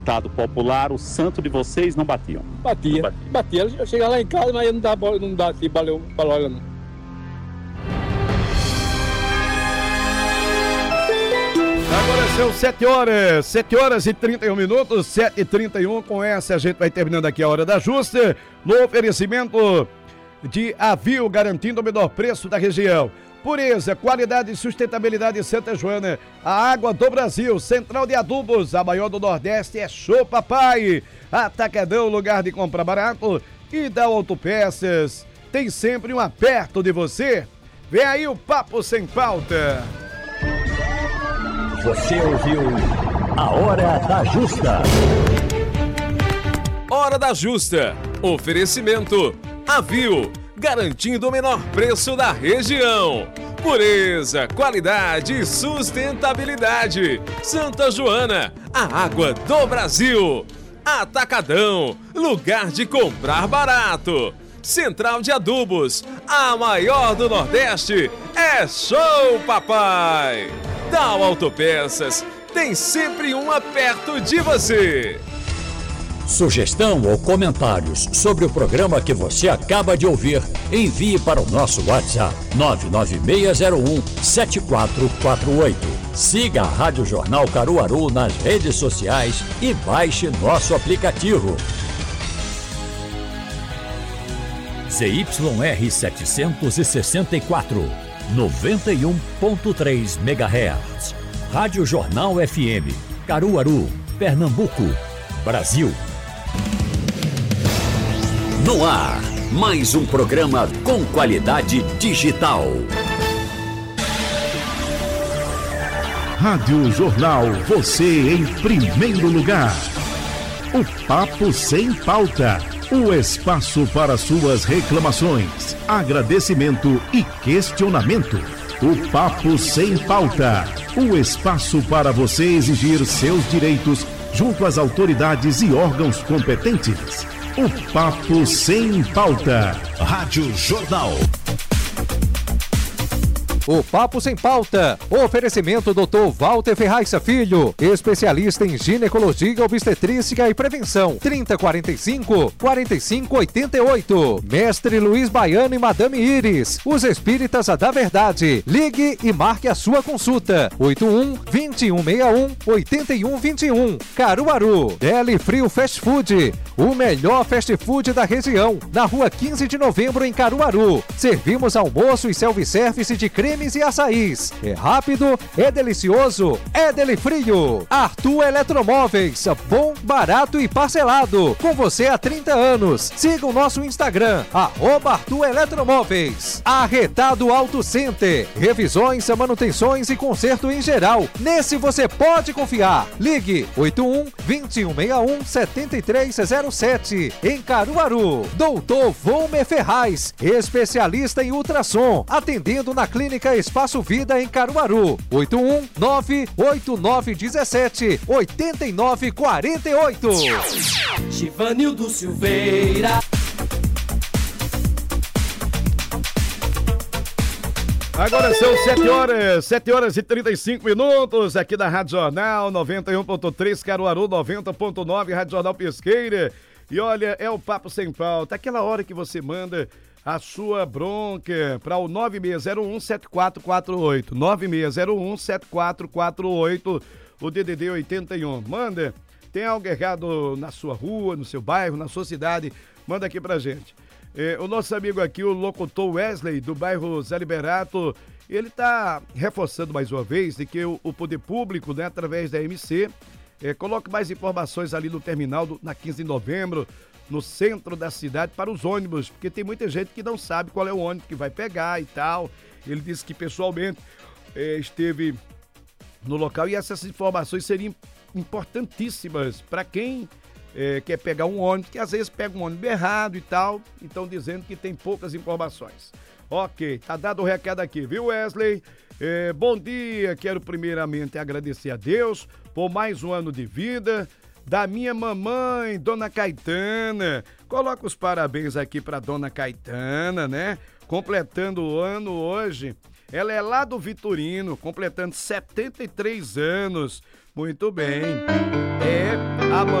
Ditado popular, o santo de vocês não batiam. Batia. Eu chegava lá em casa, mas não dá assim, balão não. Agora são 7 horas e 31 minutos, 7h31. Com essa a gente vai terminando aqui a Hora da Justa, no oferecimento de Avil, garantindo o menor preço da região. Pureza, qualidade e sustentabilidade Santa Joana, a água do Brasil. Central de Adubos, a maior do Nordeste, é Show Papai. Atacadão, lugar de comprar barato. E da Autopeças, tem sempre um perto de você. Vem aí o Papo Sem Pauta. Você ouviu a Hora da Justa. Hora da Justa. Oferecimento Avil, garantindo o menor preço da região. Pureza, qualidade e sustentabilidade. Santa Joana, a água do Brasil. Atacadão, lugar de comprar barato. Central de Adubos, a maior do Nordeste, é Show Papai. Dal Autopeças, tem sempre uma perto de você. Sugestão ou comentários sobre o programa que você acaba de ouvir, envie para o nosso WhatsApp 99601-7448. Siga a Rádio Jornal Caruaru nas redes sociais e baixe nosso aplicativo. ZYR 764, 91.3 MHz. Rádio Jornal FM, Caruaru, Pernambuco, Brasil. No ar, mais um programa com qualidade digital. Rádio Jornal, você em primeiro lugar. O Papo Sem Pauta, o espaço para suas reclamações, agradecimento e questionamento. O Papo Sem Pauta, o espaço para você exigir seus direitos junto às autoridades e órgãos competentes. O Papo Sem Pauta. Rádio Jornal. O Papo Sem Pauta. Oferecimento Dr. Walter Ferraz Filho, especialista em ginecologia, obstetrícia e prevenção. 3045-4588. Mestre Luiz Baiano e Madame Iris, os espíritas da verdade. Ligue e marque a sua consulta. 81-2161-8121. Caruaru. Deli Frio Fast Food, o melhor fast food da região. Na rua 15 de novembro, em Caruaru. Servimos almoço e self-service de cremes e açaís. É rápido, é delicioso, é Deli Frio. Arthur Eletromóveis, bom, barato e parcelado. Com você há 30 anos. Siga o nosso Instagram, @Arthur Eletromóveis. Arretado Auto Center, revisões, manutenções e conserto em geral. Nesse você pode confiar. Ligue 81-2161-7307. Em Caruaru. Doutor Volmer Ferraz, especialista em ultrassom, atendendo na Clínica Espaço Vida em Caruaru. 81-98917-8948. Givanildo Silveira. Agora são 7 horas e 35 minutos, aqui da Rádio Jornal 91.3 Caruaru, 90.9 Rádio Jornal Pesqueira. E olha, é o Papo Sem Pauta, aquela hora que você manda a sua bronca para o 9601-7448, 9601-7448, o DDD 81. Manda, tem algo errado na sua rua, no seu bairro, na sua cidade, manda aqui pra gente. O nosso amigo aqui, o locutor Wesley, do bairro Zé Liberato, ele está reforçando mais uma vez de que o poder público, né, através da MC, coloque mais informações ali no terminal na 15 de novembro, no centro da cidade, para os ônibus, porque tem muita gente que não sabe qual é o ônibus que vai pegar e tal. Ele disse que pessoalmente esteve no local e essas informações seriam importantíssimas para quem quer pegar um ônibus, que às vezes pega um ônibus errado e tal, então dizendo que tem poucas informações. Ok, tá dado o recado aqui, viu, Wesley? Bom dia, quero primeiramente agradecer a Deus por mais um ano de vida da minha mamãe, Dona Caetana. Coloca os parabéns aqui para Dona Caetana, né? Completando o ano hoje. Ela é lá do Vitorino, completando 73 anos. Muito bem. É amanhã.